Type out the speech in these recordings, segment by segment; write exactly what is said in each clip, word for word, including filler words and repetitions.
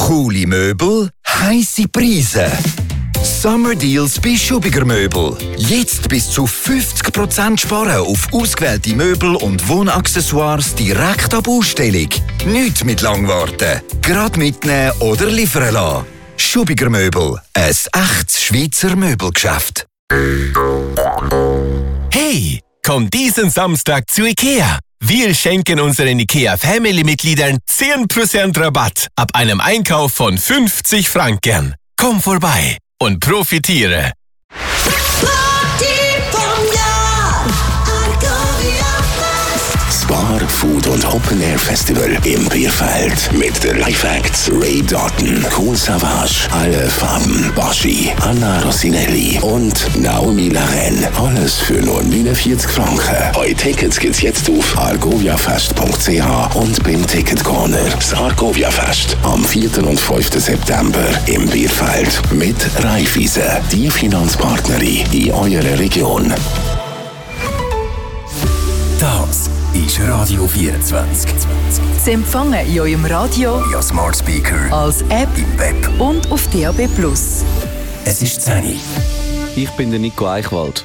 Coole Möbel, heisse Preise. Summer Deals bei Schubiger Möbel. Jetzt bis zu fünfzig Prozent sparen auf ausgewählte Möbel und Wohnaccessoires direkt ab Ausstellung. Nicht mit Langwarten. Gerade mitnehmen oder liefern lassen. Schubiger Möbel. Ein echtes Schweizer Möbelgeschäft. Hey, komm diesen Samstag zu IKEA. Wir schenken unseren IKEA-Family-Mitgliedern zehn Prozent Rabatt ab einem Einkauf von fünfzig Franken. Komm vorbei und profitiere. Bar, Food und Open Air Festival im Bierfeld mit den Live Acts Ray Doughton, Kool Savas, Alle Farben, Baschi, Anna Rossinelli und Naomi Laren. Alles für nur neunundvierzig Franken. Eure Tickets gibt's jetzt auf argoviafest punkt c h und beim Ticket Corner. Das Argovia Fest am vierten und fünften September im Bierfeld mit Raiffeisen, die Finanzpartnerin in eurer Region. Das ist Radio vierundzwanzig. Sie empfangen in eurem Radio, via Smart Speaker, als App im Web und auf D A B plus. Es ist zehn Uhr. Ich bin der Nico Eichwald.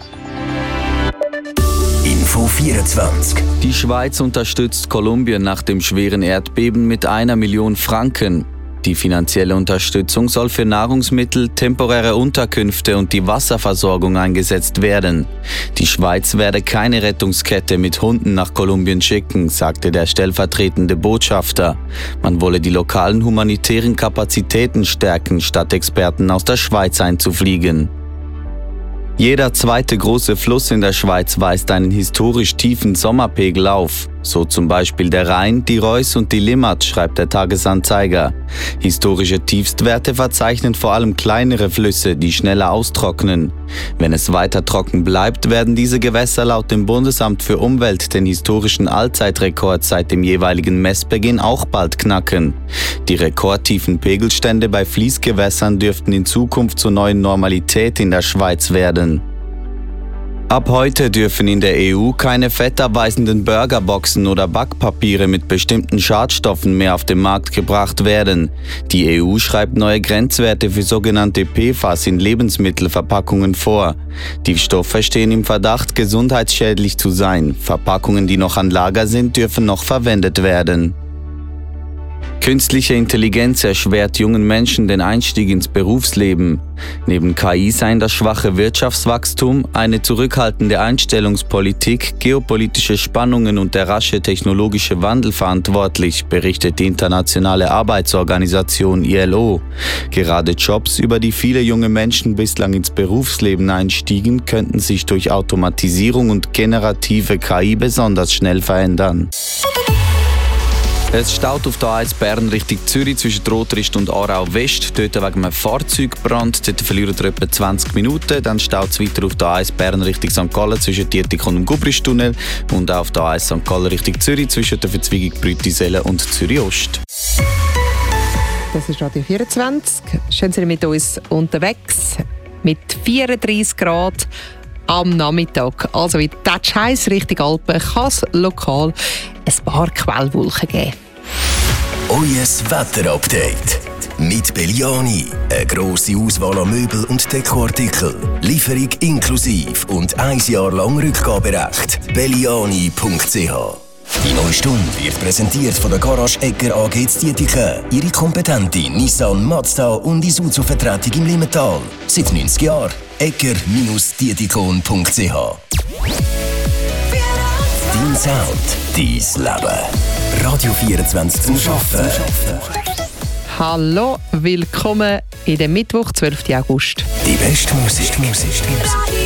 Info vierundzwanzig. Die Schweiz unterstützt Kolumbien nach dem schweren Erdbeben mit einer Million Franken. Die finanzielle Unterstützung soll für Nahrungsmittel, temporäre Unterkünfte und die Wasserversorgung eingesetzt werden. Die Schweiz werde keine Rettungskette mit Hunden nach Kolumbien schicken, sagte der stellvertretende Botschafter. Man wolle die lokalen humanitären Kapazitäten stärken, statt Experten aus der Schweiz einzufliegen. Jeder zweite große Fluss in der Schweiz weist einen historisch tiefen Sommerpegel auf. So zum Beispiel der Rhein, die Reuss und die Limmat, schreibt der Tagesanzeiger. Historische Tiefstwerte verzeichnen vor allem kleinere Flüsse, die schneller austrocknen. Wenn es weiter trocken bleibt, werden diese Gewässer laut dem Bundesamt für Umwelt den historischen Allzeitrekord seit dem jeweiligen Messbeginn auch bald knacken. Die rekordtiefen Pegelstände bei Fließgewässern dürften in Zukunft zur neuen Normalität in der Schweiz werden. Ab heute dürfen in der E U keine fettabweisenden Burgerboxen oder Backpapiere mit bestimmten Schadstoffen mehr auf den Markt gebracht werden. Die E U schreibt neue Grenzwerte für sogenannte P F A S in Lebensmittelverpackungen vor. Die Stoffe stehen im Verdacht, gesundheitsschädlich zu sein. Verpackungen, die noch an Lager sind, dürfen noch verwendet werden. Künstliche Intelligenz erschwert jungen Menschen den Einstieg ins Berufsleben. Neben K I seien das schwache Wirtschaftswachstum, eine zurückhaltende Einstellungspolitik, geopolitische Spannungen und der rasche technologische Wandel verantwortlich, berichtet die Internationale Arbeitsorganisation I L O. Gerade Jobs, über die viele junge Menschen bislang ins Berufsleben einstiegen, könnten sich durch Automatisierung und generative K I besonders schnell verändern. Es staut auf der A eins Bern Richtung Zürich zwischen Rotrist und Aarau West. Dort wegen einem Fahrzeugbrand. Dort verliert ihr etwa zwanzig Minuten. Dann staut es weiter auf der A eins Bern Richtung Sankt Gallen zwischen Dietikon und dem Gubristunnel. Und auch auf der A eins Sankt Gallen Richtung Zürich zwischen der Verzweigung Brütisellen und Zürich Ost. Das ist Radio vierundzwanzig. Schön, sind Sie mit uns unterwegs. Mit vierunddreissig Grad am Nachmittag. Also wie Tatsch heiß Richtung Alpen kann es lokal ein paar Quellwolken geben. Euer Wetterupdate mit Belliani. Eine grosse Auswahl an Möbel und Dekoartikeln. Lieferung inklusive und ein Jahr lang Rückgaberecht. belliani punkt c h. Die neue Stunde wird präsentiert von der Garage Egger A G Dietiken. Ihre kompetente Nissan, Mazda und Isuzu-Vertretung im Limmental. Seit neunzig Jahren. egger Dietikon punkt c h. Dein Sound, dein Leben. Radio vierundzwanzig zum Arbeiten. Hallo, willkommen in dem Mittwoch, zwölften August. Die beste Musik, Musik, Musik.